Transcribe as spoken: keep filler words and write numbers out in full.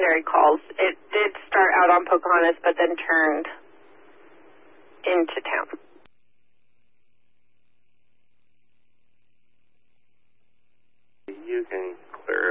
secondary calls. It did start out on Pocahontas, but then turned into town. You can clear